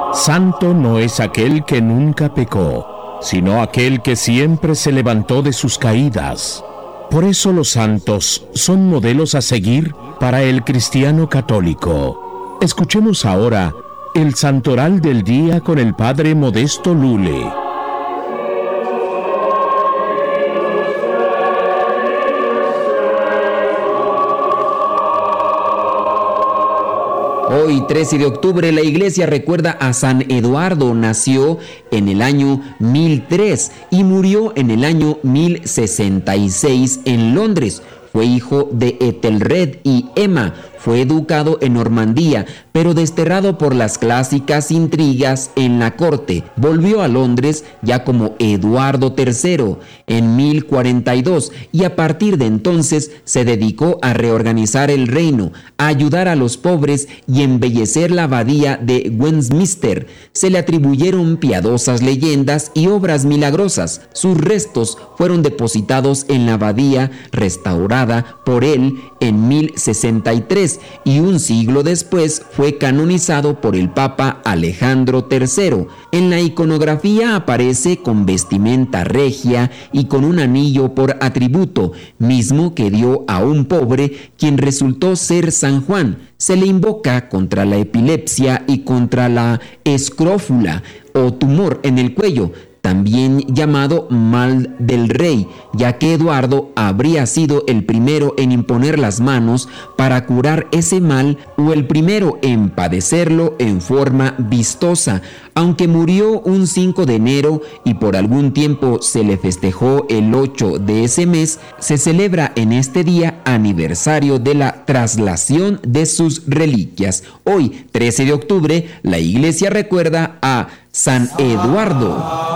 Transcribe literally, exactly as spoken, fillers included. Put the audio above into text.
Santo no es aquel que nunca pecó, sino aquel que siempre se levantó de sus caídas. Por eso los santos son modelos a seguir para el cristiano católico. Escuchemos ahora el Santoral del Día con el Padre Modesto Lule. Hoy, trece de octubre, la iglesia recuerda a San Eduardo. Nació en el año mil tres y murió en el año mil sesenta y seis en Londres. Fue hijo de Etelred y Emma. Fue educado en Normandía, pero desterrado por las clásicas intrigas en la corte. Volvió a Londres ya como Eduardo tercero en mil cuarenta y dos y a partir de entonces se dedicó a reorganizar el reino, a ayudar a los pobres y embellecer la abadía de Westminster. Se le atribuyeron piadosas leyendas y obras milagrosas. Sus restos fueron depositados en la abadía restaurada por él en mil sesenta y tres. Y un siglo después fue canonizado por el Papa Alejandro tercero. En la iconografía aparece con vestimenta regia y con un anillo por atributo, mismo que dio a un pobre, quien resultó ser San Juan. Se le invoca contra la epilepsia y contra la escrófula o tumor en el cuello, también llamado mal del rey, ya que Eduardo habría sido el primero en imponer las manos para curar ese mal o el primero en padecerlo en forma vistosa. Aunque murió un cinco de enero y por algún tiempo se le festejó el ocho de ese mes, se celebra en este día aniversario de la traslación de sus reliquias. Hoy, trece de octubre, la iglesia recuerda a San Eduardo.